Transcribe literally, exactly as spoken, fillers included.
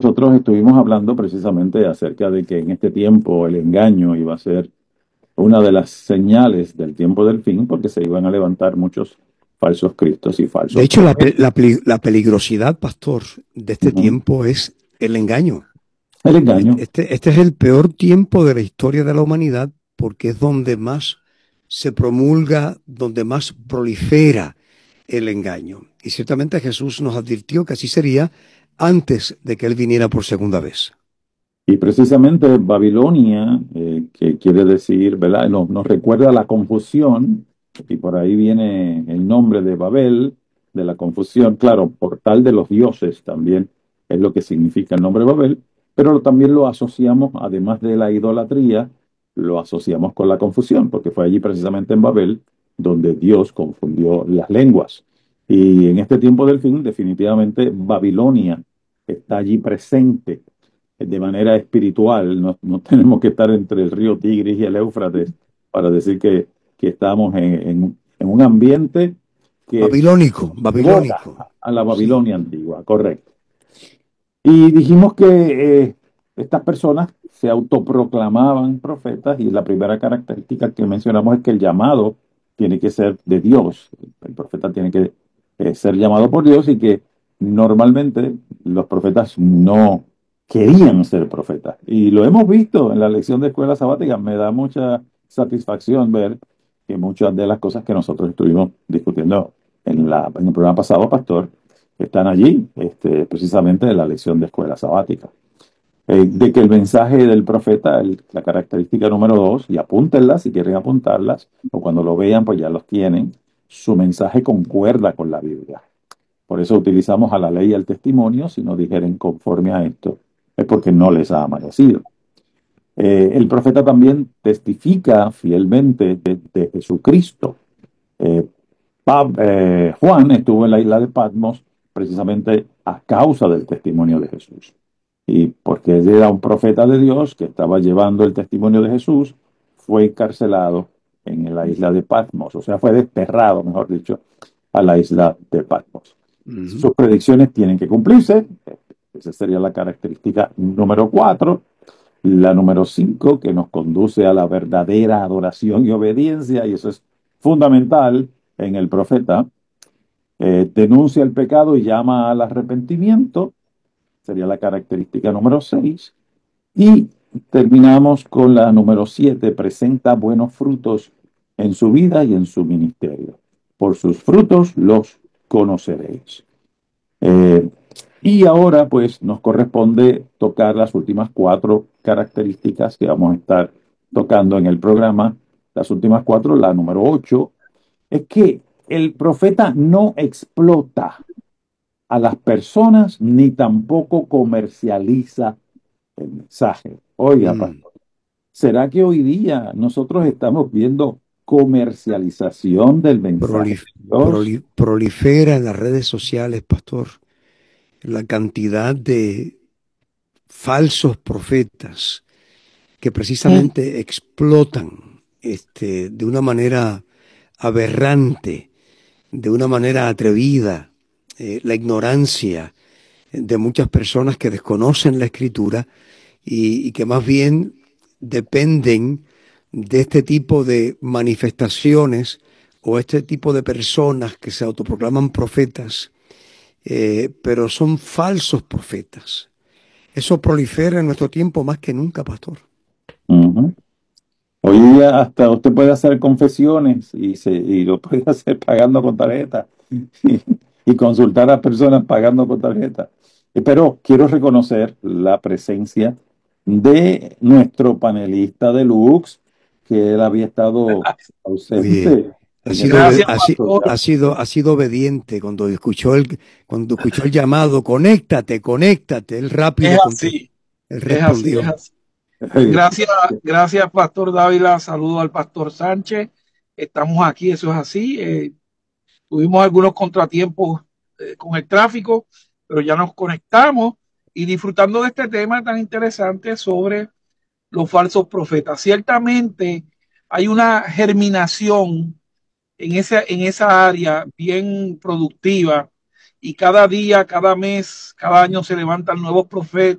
nosotros estuvimos hablando precisamente acerca de que en este tiempo el engaño iba a ser una de las señales del tiempo del fin, porque se iban a levantar muchos falsos cristos y De falsos hecho, la, profetas. pe- la peli- la peligrosidad, pastor, de este Ujú. tiempo es el engaño. El Este, engaño. este este es el peor tiempo de la historia de la humanidad porque es donde más se promulga, donde más prolifera el engaño. Y ciertamente Jesús nos advirtió que así sería antes de que Él viniera por segunda vez. Y precisamente Babilonia, eh, que quiere decir, ¿verdad? Nos, nos recuerda la confusión, y por ahí viene el nombre de Babel, de la confusión, claro, portal de los dioses también es lo que significa el nombre Babel, pero también lo asociamos, además de la idolatría, lo asociamos con la confusión, porque fue allí precisamente en Babel donde Dios confundió las lenguas. Y en este tiempo del fin, definitivamente Babilonia está allí presente de manera espiritual. No, no tenemos que estar entre el río Tigris y el Éufrates para decir que, que estamos en, en- en un ambiente que Babilónico, evoca babilónico. a la Sí. Babilonia antigua, correcto. Y dijimos que eh, estas personas se autoproclamaban profetas y la primera característica que mencionamos es que el llamado tiene que ser de Dios. El profeta tiene que eh, ser llamado por Dios y que normalmente los profetas no querían ser profetas. Y lo hemos visto en la lección de escuela sabática. Me da mucha satisfacción ver que muchas de las cosas que nosotros estuvimos discutiendo en, la, en el programa pasado, Pastor, están allí, este, precisamente en la lección de escuela sabática. Eh, de que el mensaje del profeta, el- la característica número dos, y apúntenlas si quieren apuntarlas, o cuando lo vean, pues ya los tienen, su mensaje concuerda con la Biblia. Por eso utilizamos a la ley y al testimonio, si no dijeren conforme a esto, es porque no les ha amanecido. Eh, el profeta también testifica fielmente de, de Jesucristo. Eh, Pa- eh, Juan estuvo en la isla de Patmos precisamente a causa del testimonio de Jesús. Y porque él era un profeta de Dios que estaba llevando el testimonio de Jesús, fue encarcelado en la isla de Patmos, o sea, fue desterrado, mejor dicho, a la isla de Patmos. Ujú. Sus predicciones tienen que cumplirse. Esa sería la característica número cuatro. La número cinco, que nos conduce a la verdadera adoración y obediencia, y eso es fundamental en el profeta. Eh, denuncia el pecado y llama al arrepentimiento, sería la característica número seis. Y terminamos con la número siete, presenta buenos frutos en su vida y en su ministerio. Por sus frutos los conoceréis. Eh, y ahora pues nos corresponde tocar las últimas cuatro características que vamos a estar tocando en el programa. Las últimas cuatro, la número ocho, es que el profeta no explota a las personas ni tampoco comercializa el mensaje. Oiga, Mm. pastor, ¿será que hoy día nosotros estamos viendo comercialización del mensaje Prolif- de Dios? proli- prolifera en las redes sociales, pastor, la cantidad de falsos profetas que precisamente explotan este, de una manera aberrante, de una manera atrevida, eh, la ignorancia de muchas personas que desconocen la escritura y, y que más bien dependen de este tipo de manifestaciones o este tipo de personas que se autoproclaman profetas, eh, pero son falsos profetas. Eso prolifera en nuestro tiempo más que nunca, pastor. Ujú. Hoy día hasta usted puede hacer confesiones y, se, y lo puede hacer pagando con tarjeta y, y consultar a personas pagando con tarjeta. Eh, Pero quiero reconocer la presencia de nuestro panelista deluxe, que él había estado Oye, ausente ha en el sido, Gracias, ha, si- pastor. ha sido, ha sido obediente cuando escuchó el, cuando escuchó el llamado, conéctate, conéctate, él rápido Es contestó, así, él es así, es respondió. así. Gracias, gracias, Pastor Dávila. Saludo al Pastor Sánchez. Estamos aquí, eso es así. Eh, tuvimos algunos contratiempos eh, con el tráfico, pero ya nos conectamos y disfrutando de este tema tan interesante sobre los falsos profetas. Ciertamente hay una germinación en esa, en esa área bien productiva y cada día, cada mes, cada año se levantan nuevos profetas